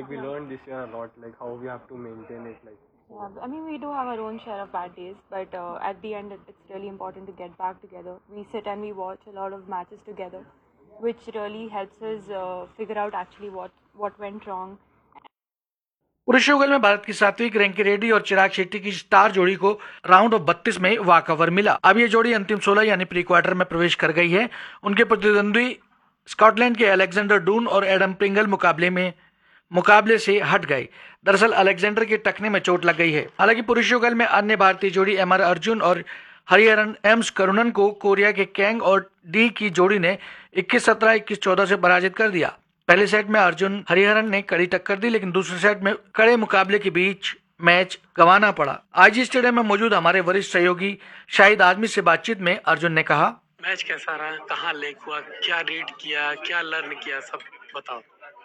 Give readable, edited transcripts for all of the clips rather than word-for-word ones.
like we learned this year a lot, like how we have to maintain it, like. Yeah, I mean, we do have our own share of bad days, but at the end, it's really important to get back together. We sit and we watch a lot of matches together, which really helps us figure out actually what went wrong. पुरुष युगल में भारत की सात्विक रेंकी रेड्डी और चिराग शेट्टी की star जोड़ी को round of 32 में वॉकओवर मिला। अब ये जोड़ी अंतिम 16 यानी प्री क्वार्टर में प्रवेश कर गई है। उनके प्रतिद्वंद्वी स्कॉटलैंड के अलेक्जेंडर डून और एडम प्रिंगल मुकाबले से हट गए। दरअसल अलेक्जेंडर के टखने में चोट लग गई है। हालांकि पुरुष युगल में अन्य भारतीय जोड़ी एमआर अर्जुन और हरिहरन एम्स करुणन को कोरिया के कैंग और डी की जोड़ी ने 21-17, 21-14 से पराजित कर दिया। पहले सेट में अर्जुन हरिहरन ने कड़ी टक्कर दी, लेकिन दूसरे सेट में कड़े मुकाबले के बीच मैच गंवाना पड़ा। आईजी स्टेडियम में मौजूद हमारे वरिष्ठ सहयोगी शाहिद आजमी से बातचीत में अर्जुन ने कहा, मैच कैसा रहा, कहाँ लेक हुआ, क्या रीड किया, क्या लर्न किया, सब बताओ।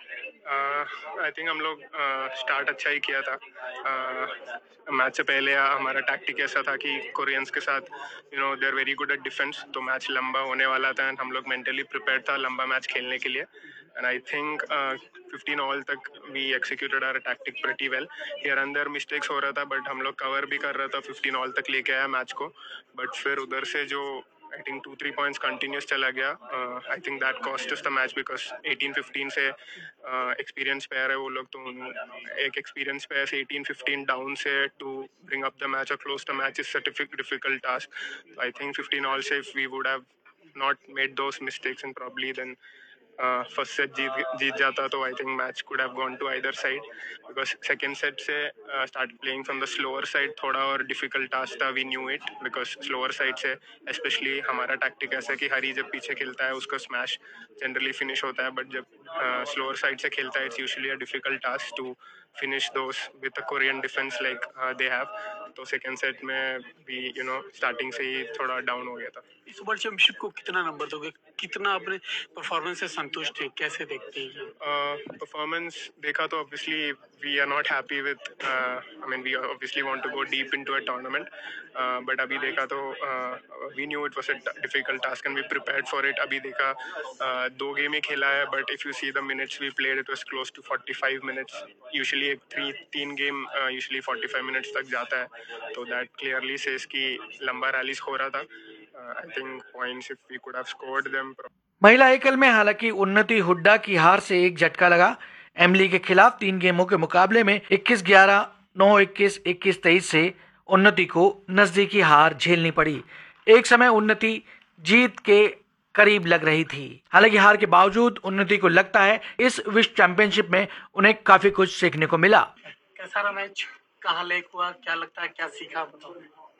आई थिंक हम लोग स्टार्ट अच्छा ही किया था। मैच से पहले हमारा टैक्टिक ऐसा था कि कोरियंस के साथ they are very good at defence, तो मैच लंबा होने वाला था एंड हम लोग मेंटली प्रिपेयर था लंबा मैच खेलने के लिए। एंड आई थिंक 15 ऑल तक we executed our tactic pretty well. Here अंदर मिस्टेक्स हो रहा था बट हम लोग कवर भी कर रहा था, 15 ऑल तक लेके आया मैच को। बट फिर उधर से जो आई थिंक 2-3 पॉइंट्स कंटिन्यूस चला गया, I think that cost us the match because 18-15 से एक्सपीरियंस पेयर है वो लोग, तो एक एक्सपीरियंस पेयर से 18-15 डाउन से to bring up the match और close the match is a difficult task. I think 15 all से if we would have not made those mistakes and probably then first set जीत जाता तो I think match could have gone to either side. Because second set से start playing from the slower side थोड़ा और difficult task था। We knew it because slower side से specially हमारा tactic ऐसा है कि हरी जब पीछे खेलता है उसका स्मैश जनरली फिनिश होता है, बट जब स्लोअर साइड से खेलता है it's usually a difficult task to finish those with the Korean defence like they have. तो सेकेंड सेट में भी स्टार्टिंग से ही थोड़ा डाउन हो गया था। इस वर्ल्ड चैंपियनशिप को कितना नंबर दोगे, कितना अपने परफॉर्मेंस से संतुष्ट है, कैसे देखते हैं? परफॉर्मेंस देखा तो obviously we are not happy with, I mean we obviously want to go deep into a tournament, but अभी देखा तो we knew it was a difficult task and we prepared for it. अभी देखा 2 game ही खेला है, but if you see the minutes we played it was close to 45 minutes. Usually 3 game usually 45 minutes तक जाता है, तो दैट क्लियरली सेज कि लंबा रैलीज हो रहा था। I think points if we could have scored them. महिला एकल में हालांकि उन्नति हुड्डा की हार से एक झटका लगा। एमली के खिलाफ 3 गेमों के मुकाबले में 21-11, 9-21, 21-23 से उन्नति को नजदीकी हार झेलनी पड़ी। एक समय उन्नति जीत के करीब लग रही थी। हालांकि हार के बावजूद उन्नति को लगता है इस विश्व चैंपियनशिप में उन्हें काफी कुछ सीखने को मिला। कैसा रहा मैच, कहाँ लेक हुआ, क्या लगता है, क्या सीखा, बताओ।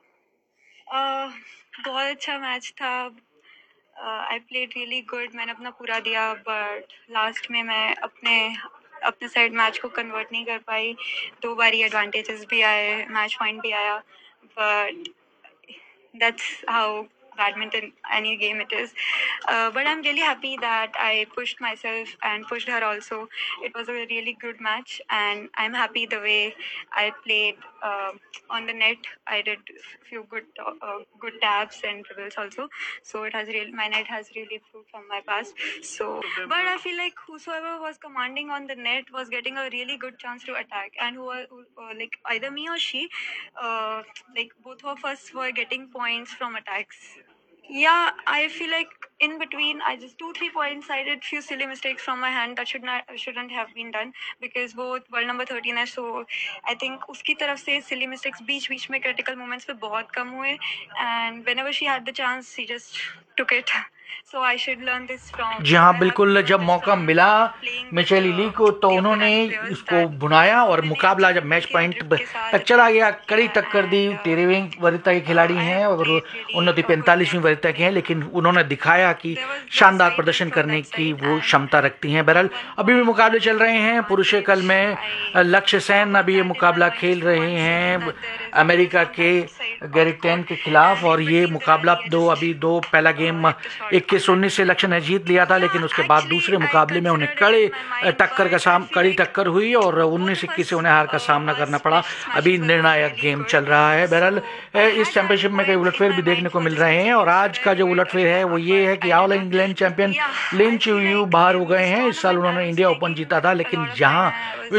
बहुत अच्छा मैच था। आई प्लेड रियली गुड, मैंने अपना पूरा दिया, बट लास्ट में मैं अपने साइड मैच को कन्वर्ट नहीं कर पाई। 2 बारी एडवांटेजेस भी आए, मैच पॉइंट भी आया, but that's how badminton, any game it is. But I'm really happy that I pushed myself and pushed her also. It was a really good match and I'm happy the way I played on the net. I did few good tabs and dribbles also. So my net has really improved from my past. So, but I feel like whosoever was commanding on the net was getting a really good chance to attack, and who like either me or she, like both of us were getting points from attacks. Yeah, I feel like in between I just 2-3 points I did few silly mistakes from my hand that shouldn't have been done because वो world number 13 है, so I think उसकी तरफ से silly mistakes बीच में critical moments पे बहुत कम हुए, and whenever she had the chance she just took it. So I should learn this from. जी हाँ, बिल्कुल। जब मौका मिला मिचेली ली को तो उन्होंने इसको भुनाया और मुकाबला जब मैच पॉइंट तक चला गया, कड़ी टक्कर दी। 13वीं वरीयता के खिलाड़ी हैं और उन्नति 45वीं वरीयता के हैं, लेकिन उन्होंने दिखाया कि शानदार प्रदर्शन करने की वो क्षमता रखती हैं। बहरहाल अभी भी मुकाबले चल रहे हैं। पुरुष एकल में लक्ष्य सेन अभी ये मुकाबला खेल रहे हैं अमेरिका के गैरिक टेन के खिलाफ, और ये मुकाबला अभी दो पहला गेम 21-19 से लक्ष्य ने जीत लिया था, लेकिन उसके बाद दूसरे मुकाबले में उन्हें कड़ी टक्कर हुई और 19-21 से उन्हें हार का सामना करना पड़ा। अभी निर्णायक गेम चल रहा है। बहरहाल इस चैंपियनशिप में कई उलटफेर भी देखने को मिल रहे हैं, और आज का जो उलटफेर है वो ये है कि ऑल इंग्लैंड चैंपियन लिन चुयू बाहर हो गए हैं। इस साल उन्होंने इंडिया ओपन जीता था, लेकिन जहां